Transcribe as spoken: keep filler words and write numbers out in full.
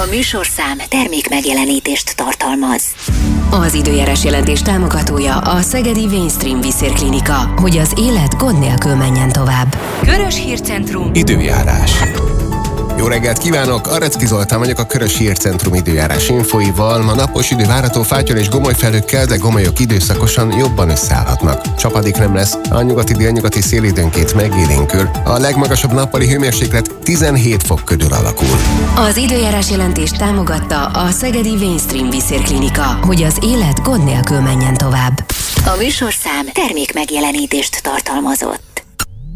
A műsorszám termék megjelenítést tartalmaz. Az időjárás jelentés támogatója a Szegedi Mainstream Vízérklinika, hogy az élet gond nélkül menjen tovább. Körös Hírcentrum. Időjárás. Jó reggelt kívánok! Arecki Zoltán vagyok a Körös Hírcentrum időjárás infóival. Ma napos idő várható Fátyol és Gomolyfelhőkkel, de Gomolyok időszakosan jobban összeállhatnak. Csapadék nem lesz, a nyugati-délnyugati szél időnként megélénkül. A legmagasabb nappali hőmérséklet tizenhét fok körül alakul. Az időjárás jelentést támogatta a Szegedi Mainstream Vízérklinika, hogy az élet gond nélkül menjen tovább. A műsorszám termék megjelenítést tartalmazott.